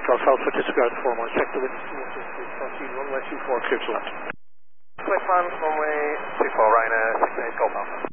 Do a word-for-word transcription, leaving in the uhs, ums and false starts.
Golf Alpha, disregard four more, check the wind, fourteen, runway two four, clear to land. Cliff on, runway two four, Ryanair, six eight Golf Alpha.